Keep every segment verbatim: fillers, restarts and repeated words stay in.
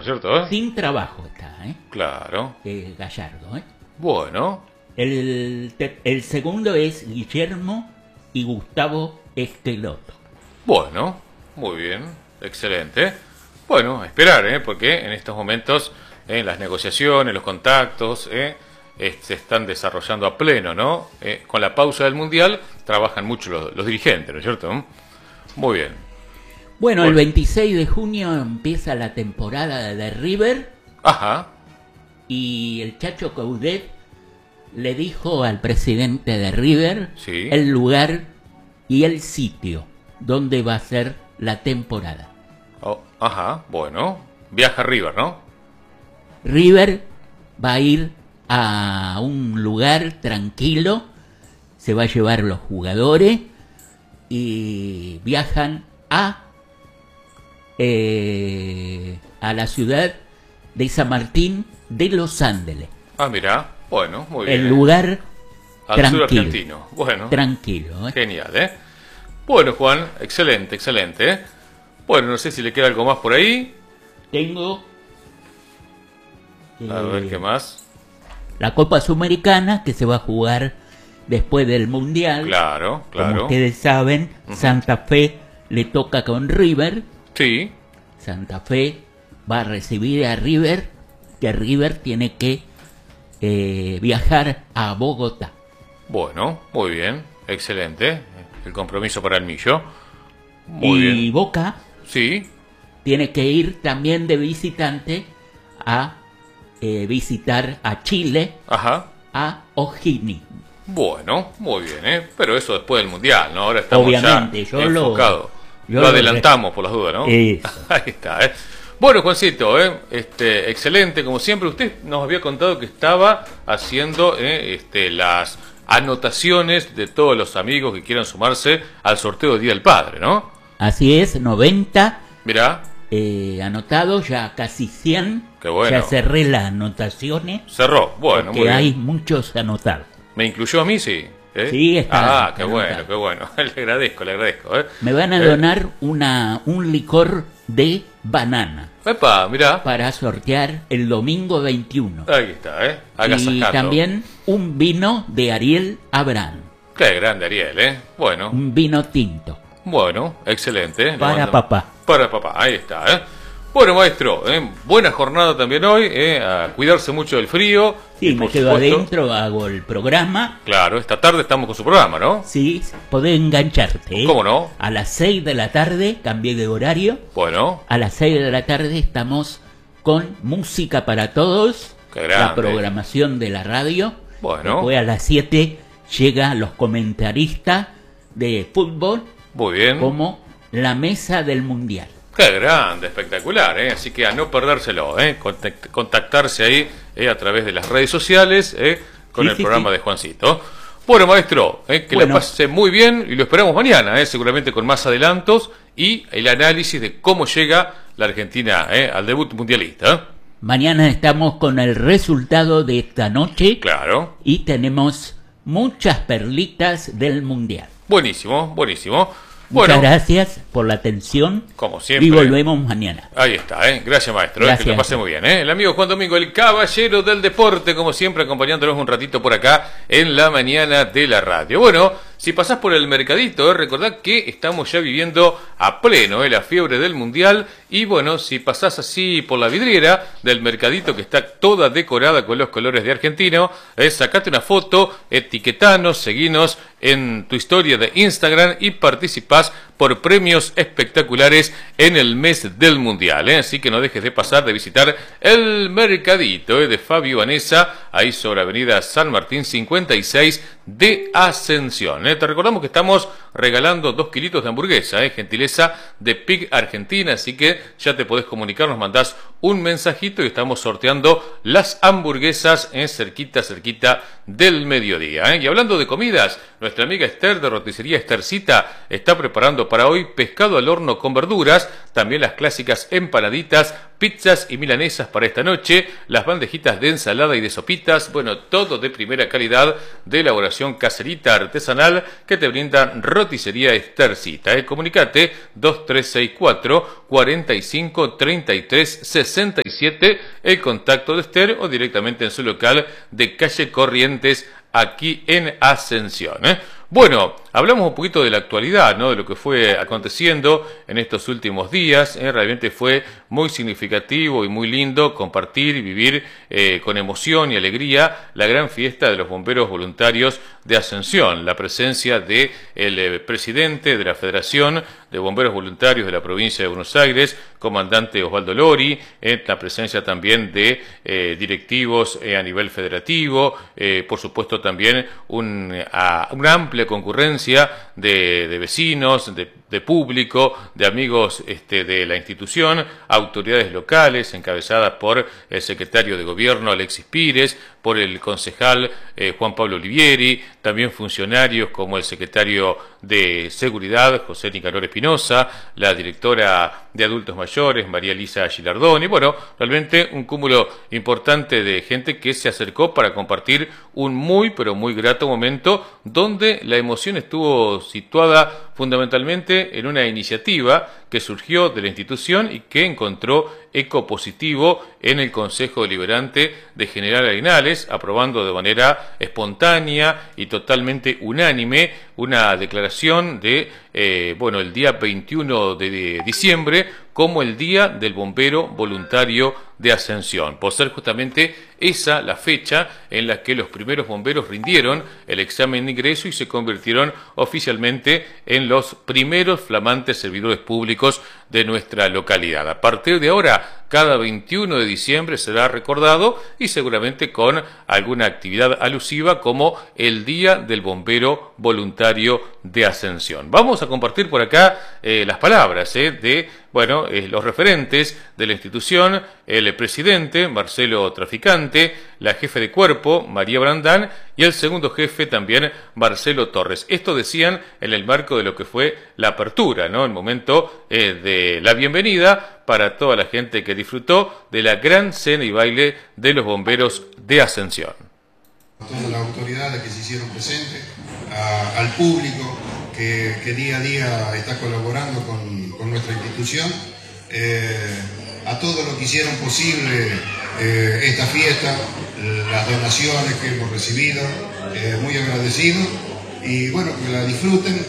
es cierto? ¿Eh? Sin trabajo está, ¿eh? Claro. Eh, Gallardo, ¿eh? Bueno. El, el segundo es Guillermo y Gustavo Esqueloto. Bueno, muy bien, excelente. Bueno, a esperar, ¿eh? Porque en estos momentos eh, las negociaciones, los contactos eh, eh, se están desarrollando a pleno, ¿no? Eh, con la pausa del Mundial trabajan mucho los, los dirigentes, ¿no es cierto? Muy bien. Bueno, Bueno. el veintiséis de junio empieza la temporada de River. Ajá. Y el Chacho Coudet le dijo al presidente de River Sí. el lugar y el sitio donde va a ser la temporada. Oh, ajá, bueno. Viaja a River, ¿no? River va a ir a un lugar tranquilo, se va a llevar los jugadores y viajan a, eh, a la ciudad de San Martín de los Ángeles. Ah, mira, bueno, muy bien. El lugar Al tranquilo. sur argentino. Bueno. Tranquilo, ¿eh? Genial, ¿eh? Bueno, Juan, excelente, excelente, ¿eh? Bueno, no sé si le queda algo más por ahí. Tengo A eh, ver qué más. la Copa Sudamericana que se va a jugar después del Mundial. Claro, claro. Como ustedes saben, Ujú. Santa Fe le toca con River. Sí. Santa Fe va a recibir a River, que River tiene que eh, viajar a Bogotá. Bueno, muy bien, excelente. El compromiso para el Millo. Muy y bien. Boca Sí. tiene que ir también de visitante a eh, visitar a Chile, Ajá. a O'Higgins. Bueno, muy bien, ¿eh? Pero eso después del Mundial, ¿no? Ahora estamos Obviamente, ya yo lo- enfocados. yo Lo, lo adelantamos por las dudas, ¿no? Eso. Ahí está, ¿eh? Bueno, Juancito, ¿eh? Este, excelente, como siempre. Usted nos había contado que estaba haciendo ¿eh? este, las anotaciones de todos los amigos que quieran sumarse al sorteo de Día del Padre, ¿no? Así es, noventa Mirá, eh, anotados, ya casi cien. Qué bueno. Ya cerré las anotaciones, cerró. Bueno, porque muy bien. hay muchos anotados. ¿Me incluyó a mí? Sí. ¿Eh? Sí, está, Ah, está qué bueno, anotado. qué bueno. Le agradezco, le agradezco. ¿eh? Me van a Eh, donar una un licor de banana Epa, mirá. para sortear el domingo veintiuno. Ahí está, ¿eh? Y Agasajando. también un vino de Ariel Abraham, Qué grande, Ariel, ¿eh? Bueno, un vino tinto. bueno, excelente. Le Para mando- papá. Para papá, ahí está, ¿eh? Bueno, maestro, ¿eh? Buena jornada también hoy, ¿eh? A cuidarse mucho del frío. Sí, y me por quedo supuesto, adentro, hago el programa. Claro, esta tarde estamos con su programa, ¿no? Sí, podés engancharte. ¿eh? ¿Cómo no? A las seis de la tarde, cambié de horario. Bueno, A las seis de la tarde estamos con Música para Todos, Qué la grande. programación de la radio. Bueno. Después a las siete llegan los comentaristas de fútbol muy bien. como la mesa del Mundial. Qué grande, espectacular, ¿eh? Así que a no perdérselo, ¿eh? Contact- contactarse ahí ¿eh? A través de las redes sociales ¿eh? Con Sí, el sí, programa sí. de Juancito. Bueno, maestro, ¿eh? que Bueno. la pase muy bien y lo esperamos mañana, ¿eh? Seguramente con más adelantos y el análisis de cómo llega la Argentina ¿eh? al debut mundialista. ¿eh? Mañana estamos con el resultado de esta noche Claro, y tenemos muchas perlitas del Mundial. buenísimo, buenísimo. Bueno, Muchas gracias por la atención como siempre. y volvemos mañana. Ahí está, ¿eh? Gracias, maestro. ¿eh? Gracias. Que lo pase muy bien. ¿eh? El amigo Juan Domingo, el caballero del deporte, como siempre, acompañándonos un ratito por acá en la mañana de la radio. Bueno, si pasás por el mercadito, ¿eh? recordad que estamos ya viviendo a pleno ¿eh? la fiebre del mundial. Y bueno, si pasás así por la vidriera del mercadito que está toda decorada con los colores de Argentino, ¿eh? sacate una foto, etiquetanos, seguinos en tu historia de Instagram y participás por premios espectaculares en el mes del mundial, ¿eh? Así que no dejes de pasar de visitar el mercadito ¿eh? de Fabio Vanessa, ahí sobre Avenida San Martín cincuenta y seis de Ascensión. ¿eh? Te recordamos que estamos regalando dos kilitos de hamburguesa, ¿eh? gentileza de Pig Argentina, así que ya te podés comunicar, nos mandás un mensajito y estamos sorteando las hamburguesas en cerquita, cerquita del mediodía. ¿eh? Y hablando de comidas, nuestra amiga Esther de Roticería Estercita está preparando para hoy pescado al horno con verduras, también las clásicas empanaditas, pizzas y milanesas para esta noche, las bandejitas de ensalada y de sopitas, bueno, todo de primera calidad de elaboración elaboración caserita artesanal que te brinda Roticería Estercita. Eh, comunicate dos tres seis cuatro, cuarenta y cinco, treinta y tres, sesenta y siete, el contacto de Esther, o directamente en su local de calle Corrientes, aquí en Ascensión. ¿eh? Bueno, hablamos un poquito de la actualidad, ¿no? De lo que fue aconteciendo en estos últimos días. ¿eh? Realmente fue muy significativo y muy lindo compartir y vivir eh, con emoción y alegría la gran fiesta de los bomberos voluntarios de Ascensión. La presencia del de presidente de la Federación de Bomberos Voluntarios de la provincia de Buenos Aires, comandante Osvaldo Lori, eh, la presencia también de eh, directivos eh, a nivel federativo, eh, por supuesto también un, a, una amplia concurrencia de, de vecinos, de, de público, de amigos este, de la institución, autoridades locales encabezadas por el secretario de Gobierno Alexis Pires, por el concejal eh, Juan Pablo Olivieri, también funcionarios como el secretario de Seguridad José Nicanor Espinosa, la directora de Adultos Mayores María Elisa Gilardoni. Bueno, realmente un cúmulo importante de gente que se acercó para compartir un muy pero muy grato momento donde la emoción estuvo situada fundamentalmente en una iniciativa que surgió de la institución y que encontró eco positivo en el Consejo Deliberante de General Arenales, aprobando de manera espontánea y totalmente unánime una declaración de, eh, bueno, el día veintiuno de diciembre como el Día del Bombero Voluntario de Ascensión, por ser justamente esa la fecha en la que los primeros bomberos rindieron el examen de ingreso y se convirtieron oficialmente en los primeros flamantes servidores públicos de nuestra localidad. A partir de ahora, cada veintiuno de diciembre será recordado y seguramente con alguna actividad alusiva como el Día del Bombero Voluntario de Ascensión. Vamos a compartir por acá eh, las palabras eh, de bueno, eh, los referentes de la institución, el presidente Marcelo Traficante, la jefe de cuerpo María Brandán y el segundo jefe también Marcelo Torres. Esto decían en el marco de lo que fue la apertura, ¿no? El momento eh, de la bienvenida para toda la gente que disfrutó de la gran cena y baile de los bomberos de Ascensión. A todas las autoridades que se hicieron presentes, a, al público que, que día a día está colaborando con, con nuestra institución, eh, a todos los que hicieron posible eh, esta fiesta, las donaciones que hemos recibido, eh, muy agradecidos y bueno, que la disfruten.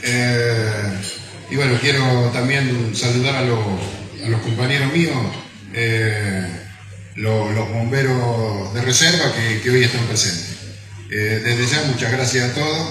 Eh, y bueno, quiero también saludar a los, a los compañeros míos, eh, los, los bomberos de reserva que, que hoy están presentes. Eh, desde ya muchas gracias a todos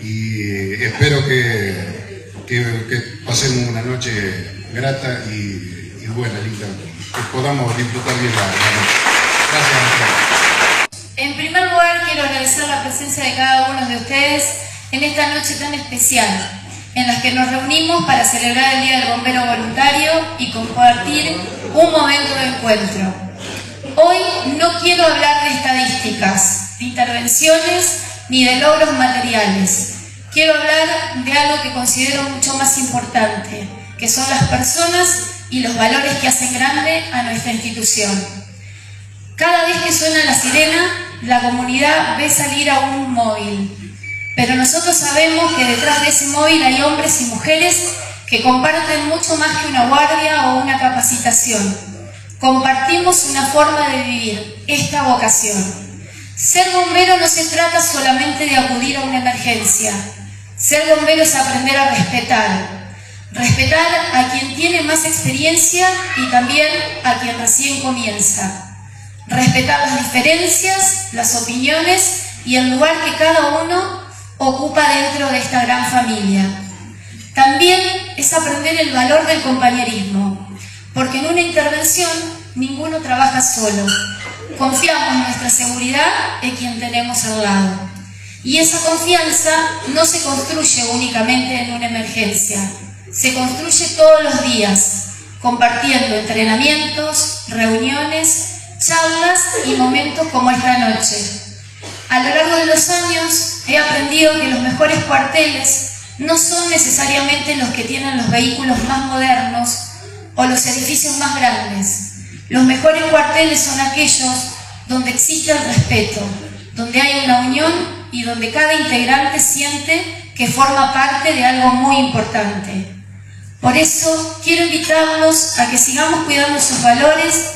y espero que, que, que pasemos una noche grata y, y buena, linda, que podamos disfrutar bien la, la noche. Gracias a todos. En primer lugar quiero agradecer la presencia de cada uno de ustedes en esta noche tan especial en la que nos reunimos para celebrar el Día del Bombero Voluntario y compartir un momento de encuentro. Hoy no quiero hablar de estadísticas, de intervenciones ni de logros materiales. Quiero hablar de algo que considero mucho más importante, que son las personas y los valores que hacen grande a nuestra institución. Cada vez que suena la sirena, la comunidad ve salir a un móvil, pero nosotros sabemos que detrás de ese móvil hay hombres y mujeres que comparten mucho más que una guardia o una capacitación. Compartimos una forma de vivir, esta vocación. Ser bombero no se trata solamente de acudir a una emergencia. Ser bombero es aprender a respetar. Respetar a quien tiene más experiencia y también a quien recién comienza. Respetar las diferencias, las opiniones y el lugar que cada uno ocupa dentro de esta gran familia. También es aprender el valor del compañerismo, porque en una intervención ninguno trabaja solo. Confiamos en nuestra seguridad en quien tenemos al lado. Y esa confianza no se construye únicamente en una emergencia, se construye todos los días, compartiendo entrenamientos, reuniones, charlas y momentos como esta noche. A lo largo de los años he aprendido que los mejores cuarteles no son necesariamente los que tienen los vehículos más modernos o los edificios más grandes. Los mejores cuarteles son aquellos donde existe el respeto, donde hay una unión y donde cada integrante siente que forma parte de algo muy importante. Por eso quiero invitarlos a que sigamos cuidando sus valores